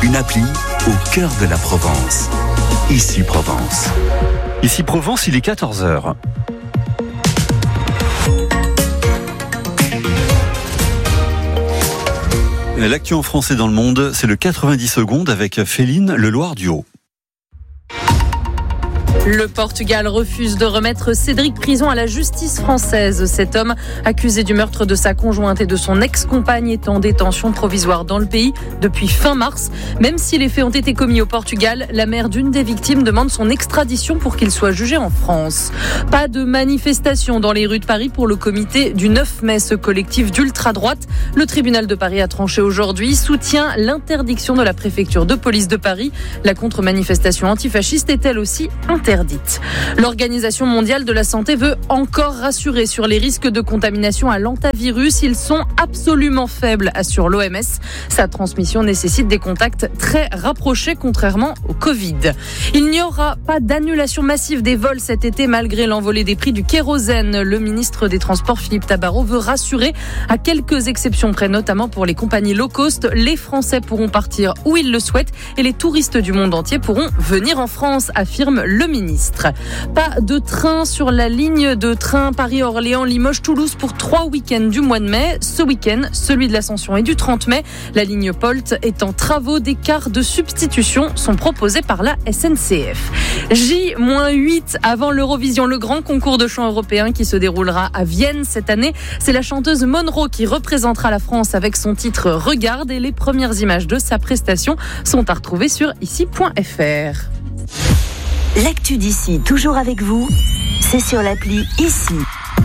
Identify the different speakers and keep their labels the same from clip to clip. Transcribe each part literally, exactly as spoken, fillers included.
Speaker 1: une appli au cœur de la Provence. Ici Provence.
Speaker 2: Ici Provence, il est quatorze heures. L'actu en France et dans le monde, c'est le quatre-vingt-dix secondes avec Féline Le Loir du Haut.
Speaker 3: Le Portugal refuse de remettre Cédric Prison à la justice française. Cet homme, accusé du meurtre de sa conjointe et de son ex-compagne, est en détention provisoire dans le pays depuis fin mars. Même si les faits ont été commis au Portugal, la mère d'une des victimes demande son extradition pour qu'il soit jugé en France. Pas de manifestation dans les rues de Paris pour le comité du neuf mai, ce collectif d'ultra-droite. Le tribunal de Paris a tranché aujourd'hui, soutient l'interdiction de la préfecture de police de Paris. La contre-manifestation antifasciste est elle aussi interdite. Interdite. L'Organisation mondiale de la santé veut encore rassurer sur les risques de contamination à l'hantavirus. Ils sont absolument faibles, assure l'O M S. Sa transmission nécessite des contacts très rapprochés, contrairement au Covid. Il n'y aura pas d'annulation massive des vols cet été malgré l'envolée des prix du kérosène. Le ministre des Transports, Philippe Tabarot, veut rassurer à quelques exceptions près, notamment pour les compagnies low cost. Les Français pourront partir où ils le souhaitent et les touristes du monde entier pourront venir en France, affirme le ministre. Ministre. Pas de train sur la ligne de train Paris-Orléans-Limoges-Toulouse pour trois week-ends du mois de mai. Ce week-end, celui de l'Ascension et du trente mai. La ligne Polt est en travaux. Des cars de substitution sont proposés par la S N C F. J huit avant l'Eurovision, le grand concours de chant européen qui se déroulera à Vienne cette année. C'est la chanteuse Monroe qui représentera la France avec son titre Regarde, et les premières images de sa prestation sont à retrouver sur ici point f r.
Speaker 4: L'actu d'ici, toujours avec vous, c'est sur l'appli Ici.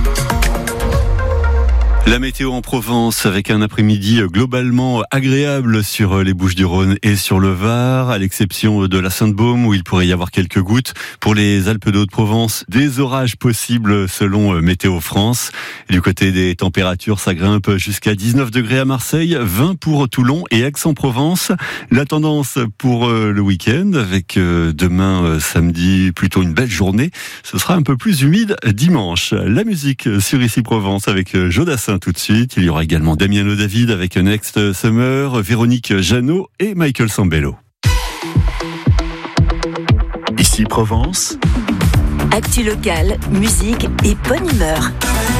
Speaker 2: La météo en Provence avec un après-midi globalement agréable sur les Bouches-du-Rhône et sur le Var, à l'exception de la Sainte-Baume où il pourrait y avoir quelques gouttes. Pour les Alpes de Haute-Provence, des orages possibles selon Météo France. Du côté des températures, ça grimpe jusqu'à dix-neuf degrés à Marseille, vingt pour Toulon et Aix-en-Provence. La tendance pour le week-end avec demain samedi plutôt une belle journée. Ce sera un peu plus humide dimanche. La musique sur Ici Provence avec Jodassin. Tout de suite, il y aura également Damiano David avec Next Summer, Véronique Jeannot et Michael Sambello.
Speaker 1: Ici Provence.
Speaker 4: Actu locale, musique et bonne humeur.